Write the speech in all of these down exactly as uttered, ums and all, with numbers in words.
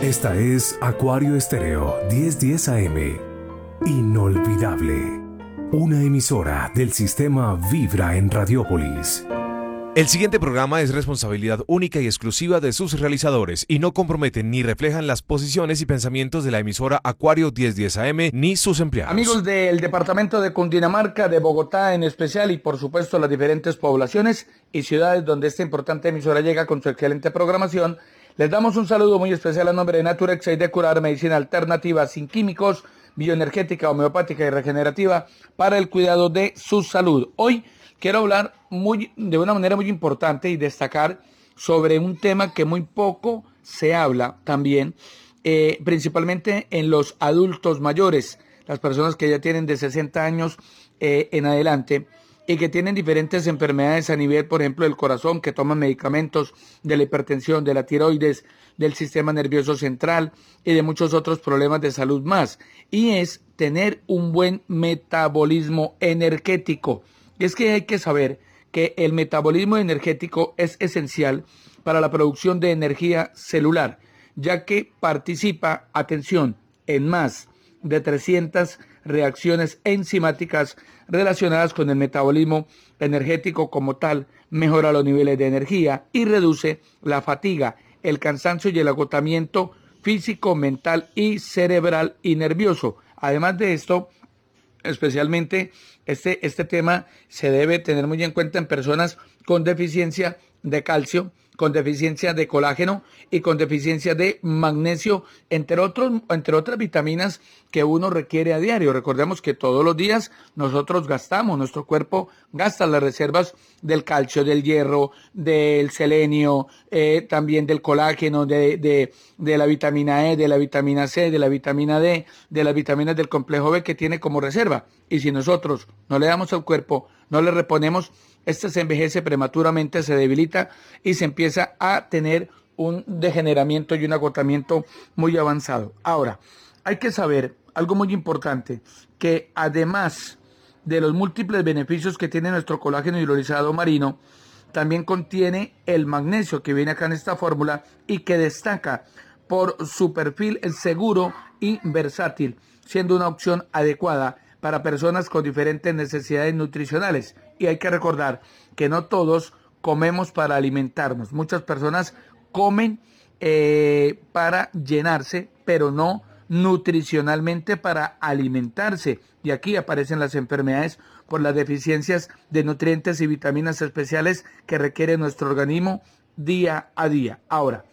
Esta es Acuario Estéreo diez diez A M. Inolvidable. Una emisora del sistema Vibra en Radiópolis. El siguiente programa es responsabilidad única y exclusiva de sus realizadores y no comprometen ni reflejan las posiciones y pensamientos de la emisora Acuario diez diez A M ni sus empleados. Amigos del departamento de Cundinamarca, de Bogotá en especial y por supuesto las diferentes poblaciones y ciudades donde esta importante emisora llega con su excelente programación, les damos un saludo muy especial a nombre de Naturex y de Curar, medicina alternativa sin químicos, bioenergética, homeopática y regenerativa para el cuidado de su salud. Hoy quiero hablar muy, de una manera muy importante y destacar sobre un tema que muy poco se habla también, eh, principalmente en los adultos mayores, las personas que ya tienen de sesenta años eh, en adelante y que tienen diferentes enfermedades a nivel, por ejemplo, del corazón, que toman medicamentos de la hipertensión, de la tiroides, del sistema nervioso central y de muchos otros problemas de salud más. Y es tener un buen metabolismo energético. Y es que hay que saber que el metabolismo energético es esencial para la producción de energía celular, ya que participa, atención, en más de trescientas reacciones enzimáticas relacionadas con el metabolismo energético como tal, mejora los niveles de energía y reduce la fatiga, el cansancio y el agotamiento físico, mental y cerebral y nervioso. Además de esto, especialmente este, este tema se debe tener muy en cuenta en personas con deficiencia de calcio, con deficiencia de colágeno y con deficiencia de magnesio, entre otros, entre otras vitaminas que uno requiere a diario. Recordemos que todos los días nosotros gastamos, nuestro cuerpo gasta las reservas del calcio, del hierro, del selenio, eh, también del colágeno, de, de, de la vitamina E, de la vitamina C, de la vitamina D, de las vitaminas del complejo B que tiene como reserva. Y si nosotros no le damos al cuerpo, no le reponemos, este se envejece prematuramente, se debilita y se empieza a tener un degeneramiento y un agotamiento muy avanzado. Ahora, hay que saber algo muy importante, que además de los múltiples beneficios que tiene nuestro colágeno hidrolizado marino, también contiene el magnesio que viene acá en esta fórmula y que destaca por su perfil seguro y versátil, siendo una opción adecuada para personas con diferentes necesidades nutricionales. Y hay que recordar que no todos comemos para alimentarnos. Muchas personas comen eh, para llenarse, pero no nutricionalmente para alimentarse. Y aquí aparecen las enfermedades por las deficiencias de nutrientes y vitaminas especiales que requiere nuestro organismo día a día. Ahora,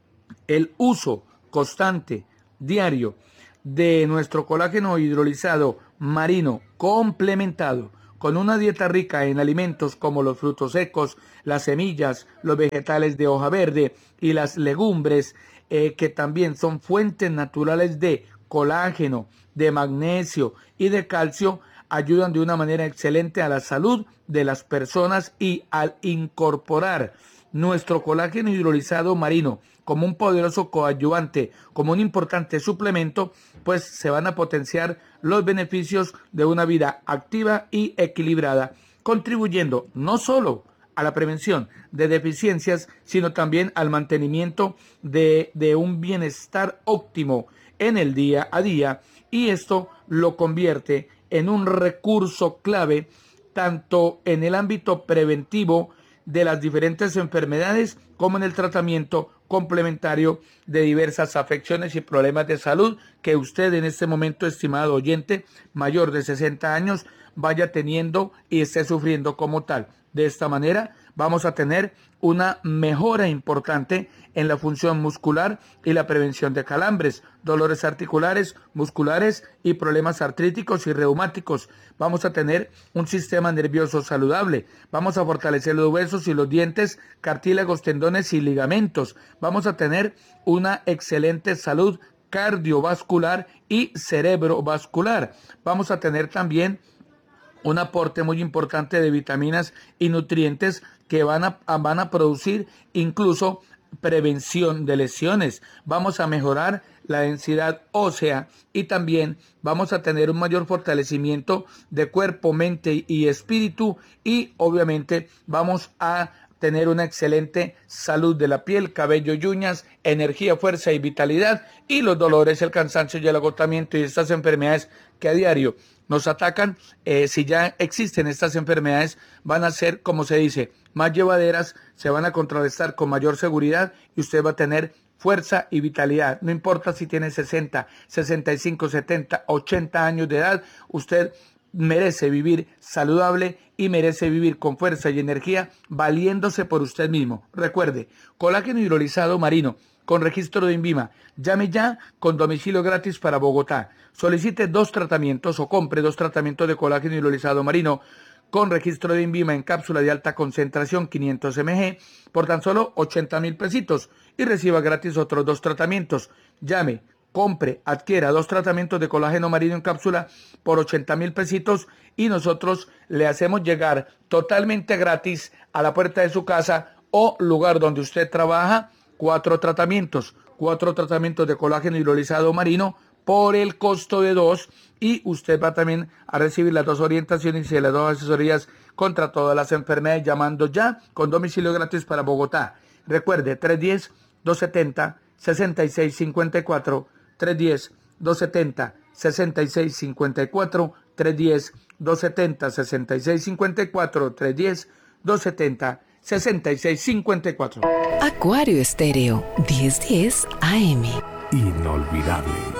el uso constante, diario, de nuestro colágeno hidrolizado marino complementado con una dieta rica en alimentos como los frutos secos, las semillas, los vegetales de hoja verde y las legumbres, eh, que también son fuentes naturales de colágeno, de magnesio y de calcio, ayudan de una manera excelente a la salud de las personas. Y al incorporar nuestro colágeno hidrolizado marino como un poderoso coadyuvante, como un importante suplemento, pues se van a potenciar los beneficios de una vida activa y equilibrada, contribuyendo no solo a la prevención de deficiencias, sino también al mantenimiento de, de un bienestar óptimo en el día a día, y esto lo convierte en un recurso clave tanto en el ámbito preventivo de las diferentes enfermedades como en el tratamiento complementario de diversas afecciones y problemas de salud que usted en este momento, estimado oyente mayor de sesenta años, vaya teniendo y esté sufriendo como tal. De esta manera vamos a tener una mejora importante en la función muscular y la prevención de calambres, dolores articulares, musculares y problemas artríticos y reumáticos. Vamos a tener un sistema nervioso saludable. Vamos a fortalecer los huesos y los dientes, cartílagos, tendones y ligamentos. Vamos a tener una excelente salud cardiovascular y cerebrovascular. Vamos a tener también un aporte muy importante de vitaminas y nutrientes que van a, van a producir incluso prevención de lesiones. Vamos a mejorar la densidad ósea y también vamos a tener un mayor fortalecimiento de cuerpo, mente y espíritu, y obviamente vamos a tener una excelente salud de la piel, cabello y uñas, energía, fuerza y vitalidad, y los dolores, el cansancio y el agotamiento y estas enfermedades que a diario nos atacan, eh, si ya existen estas enfermedades, van a ser, como se dice, más llevaderas, se van a contrarrestar con mayor seguridad y usted va a tener fuerza y vitalidad. No importa si tiene sesenta, sesenta y cinco, setenta, ochenta años de edad, usted merece vivir saludable y merece vivir con fuerza y energía valiéndose por usted mismo. Recuerde, colágeno hidrolizado marino con registro de INVIMA. Llame ya con domicilio gratis para Bogotá. Solicite dos tratamientos o compre dos tratamientos de colágeno hidrolizado marino con registro de INVIMA en cápsula de alta concentración quinientos mililitros por tan solo ochenta mil pesitos y reciba gratis otros dos tratamientos. Llame, compre, adquiera dos tratamientos de colágeno marino en cápsula por ochenta mil pesitos y nosotros le hacemos llegar totalmente gratis a la puerta de su casa o lugar donde usted trabaja cuatro tratamientos, cuatro tratamientos de colágeno hidrolizado marino por el costo de dos y usted va también a recibir las dos orientaciones y las dos asesorías contra todas las enfermedades llamando ya con domicilio gratis para Bogotá. Recuerde, tres uno cero, dos siete cero, seis seis cinco cuatro, tres uno cero, dos siete cero, seis seis cinco cuatro, tres uno cero, dos siete cero, seis seis cinco cuatro, tres uno cero, dos siete cero, seis seis cinco cuatro. Acuario Estéreo, diez diez A M. Inolvidable.